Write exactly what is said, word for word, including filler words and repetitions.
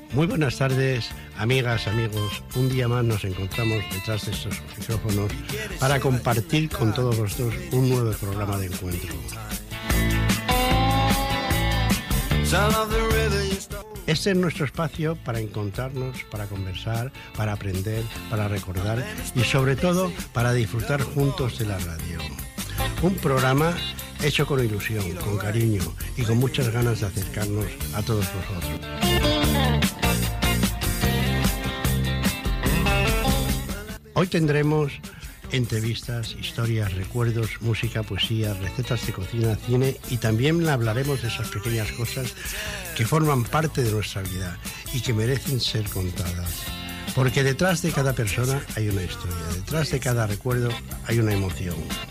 Muy buenas tardes, amigas, amigos. Un día más nos encontramos detrás de estos micrófonos para compartir con todos vosotros un nuevo programa de encuentro. Este es nuestro espacio para encontrarnos, para conversar, para aprender, para recordar y sobre todo para disfrutar juntos de la radio. Un programa hecho con ilusión, con cariño y con muchas ganas de acercarnos a todos vosotros. Hoy tendremos entrevistas, historias, recuerdos, música, poesía, recetas de cocina, cine y también hablaremos de esas pequeñas cosas que forman parte de nuestra vida y que merecen ser contadas. Porque detrás de cada persona hay una historia, detrás de cada recuerdo hay una emoción.